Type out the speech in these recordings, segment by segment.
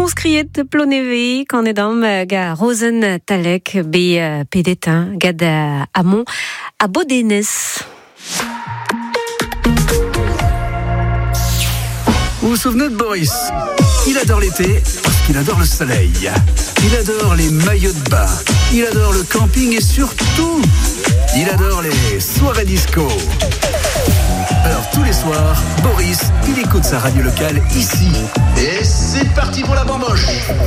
skriet ploneve quand edam ga Rosen Talek be pedetin gad amont à Bodenes. Vous vous souvenez de Boris? Il adore l'été parce qu'il adore le soleil. Il adore les maillots de bain. Il adore le camping et surtout, il adore les soirées disco. Alors tous les soirs, Boris, il écoute sa radio locale ici. Et c'est parti pour la bamboche.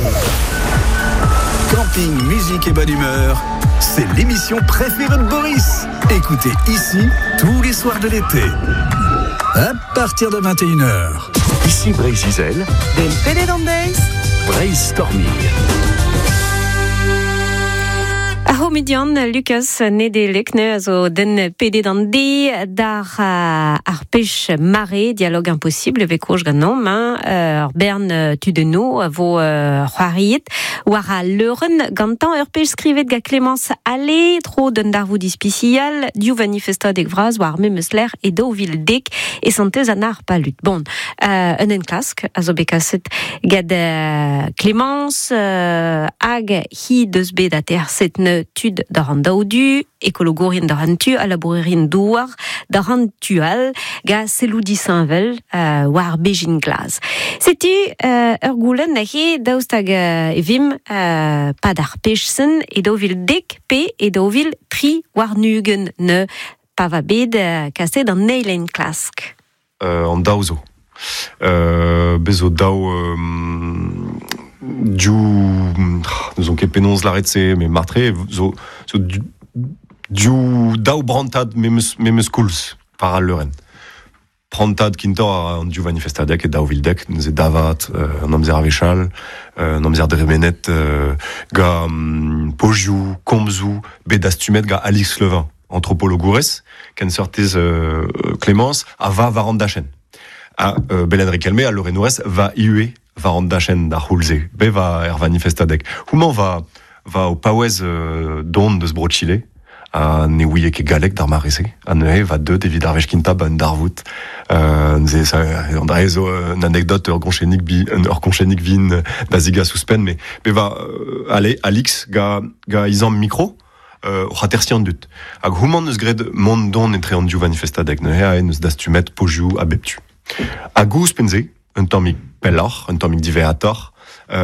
Camping, musique et bonne humeur, c'est l'émission préférée de Boris. Écoutez ici tous les soirs de l'été. À partir de 21h. Ici Braise Isel, Del Pededandes. Braise Storming. Median Lucas Nedelek also den pededandi dar arpech mare dialogue impossible avec rouge ganom Bern Tudeno vo Juariet wara leuren gantan arpech skrivet ga Clémence Allé tro den darvou dispicial du manifesta dek vraz war memesler et dovil dek et santez anar palut bon un enklask also bekaset gad Clémence hag hi deus bet ater setne tud d'arran daudu, écologorien d'arran tu, à labourerien douar, d'arran tual, ga seloudi Saint-Vel, war Beijing Glas. C'était Ergoulen nahe daustag evim pas d'arpechsen et dovil dek p et dovil tri war nugen ne pavabed cassé dans Neilen Klask. En dauzo. Bezo dau nous ont penons l'arrêté mais martré du dau brantad memes schools par Leuren brantad kintor du manifestadek et dau vildek nous davat namzer avechal namzer dremenet ga pojiu komzu bedastumet ga Alix Levin anthropologoures ken sortez Clémence ava varandachen a Belen Riquelme à Lorenoes va iue va dachen da hulze be va manifestadek comment va au pawez don de sbrochile a ne ouie ke galek dar marese a ne va de David Arveshkinta ban darvout nze ça andrezo une anecdote orgonchenik vin daziga suspen mais va aller Alix ga izam micro ratersian dut ag human neus gred mont don entre an du manifestadek ne ha neus dastumet poju abeptu a gous penze un tomik pellar, un tomik diveator,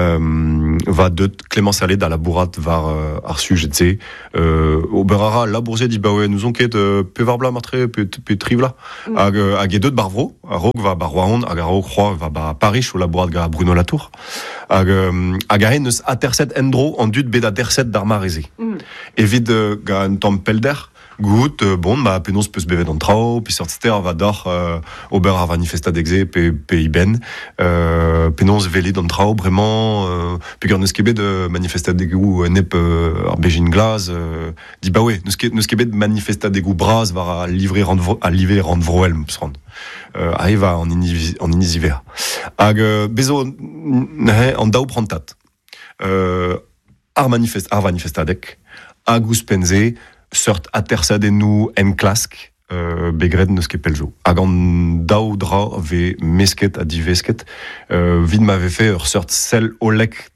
va de Clémence Allé dans la bourrate var arsu jetse au berara la bourse dit bah ouais nous on ket pe varbla matre pe trivla a de barvro a rog va barwaon a garo croix va ba Paris ou la bourrate ga Bruno Latour a gahen neus aterset endro en dut beda derset d'armarese evit ga un tom pelder Gout, bon, ma penos peut se bever dans trao, puis sortir va d'or, ober a manifesta d'exe, pe iben, penos veli dans trao, vraiment, puis garnes kebe de manifesta d'egou, nep, Beijing Glas, dit bah ouais, nous kebe de manifesta d'egou bras, va livrer rendre vroel, m'srand. Arrive en inisiver. Ag, bezo, nahe, en dao prantat. Ar manifesta dek, agus penze, sort atersadenou en klask begred neus ket pelzo. Hag an daou dra ve mesket a divesket vid m'ave fait sort sel olek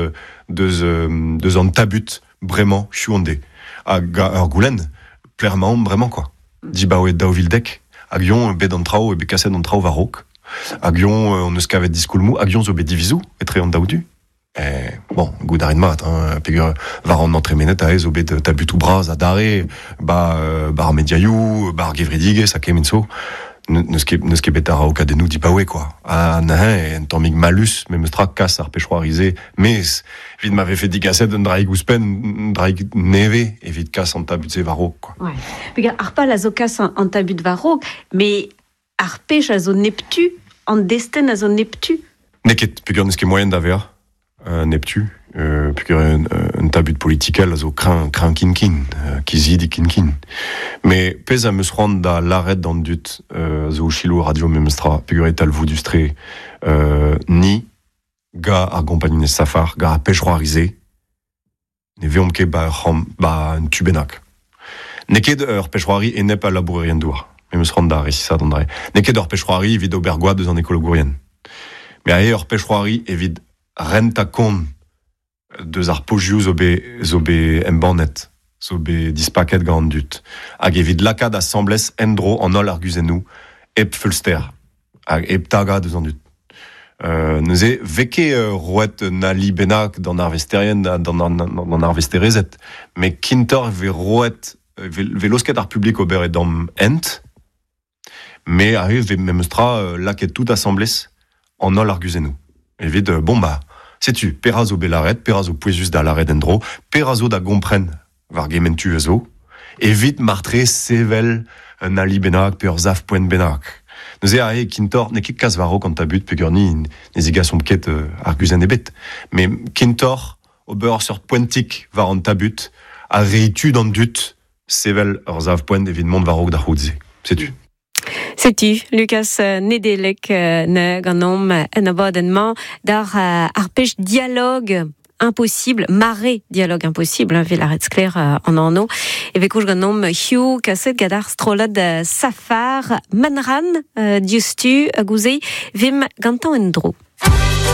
deus an tabut bremañ chouande. Hag ur goulen, clairement, vraiment quoi. Di ba oe daou vildek, hag yon bet an trao e be kaset an trao varok, hag yon on eus kavet diskoulmou, hag yon zo be divizou, etre an daou du. Bon, goudarin mat, pegur var an entremenet a ez obet tabutou braz a dare, bar mediaillou, bar gevridige, sa kemenso, neus ket bet a raokadenou di pawe, quoi. A nahe, en tammig malus, me meustra kas ar pechroarize, mes, vid m'ave fait digaset un draig ouspen, draig neve, evit kas an tabut se varok, quoi. Ouais. Pegur ar pal a zo kas an tabut varok, mais ar pech a zo neptu, an desten a zo neptu. Neket, pegur neus ket moyen d'aver. Neptu, puis un tabut political, zo craint kinkin, kizidi kinkin. Mais pez a meus rand da l'arrêt dans dut, zo chilo radio memestra, puis et alvou dustré, ni ga ar compagnie safar, ga pechroarize, ne veom ket ba un tubenak. Neket ur pechroari e nep a labourerien douar. Meus rand da resisa d'andre. Neket ur pechroari vid obergoa deus an écologorien. Mais a ur pechroari evit renta kon deus ar pojioù zo be embannet, zo be dispaket gant dut. Hag evit lakad assemblez endro an ol ar guzennou, eb fulster, hag eb taga deus an dut. Neuze veke roet na li bennak d'an ar vesterien, d'an ar vesterezet, me kintor ve roet, ve losket ar publik ober edam ent, me a ve memestra laket tout assemblez an ol ar guzennou. Evit, setu, perazo belaret, perazo pouezus da laret endro, perazo da gompren var gementu ezo, evit martre sevel na li bennak, pe ur zaf poen bennak. Neuze ahe kintor, ne ket kas varo kant a but, pe gurni ne ziga son ket ar guzen ebet. Me kintor, ober sort poentik var an tabut, a reitu d'an dut, sevel ur zaf poen evit mont varok da c'houdze. Setu. Setu, Lucas Nedelek ne ganom en abonnement dar arpech dialogue impossible, maré dialogue impossible, Villaret Scler en anno. Et vekouj ganom Hugh kaset gadar strolad safar manran diustu a gouzei vim gantan endro.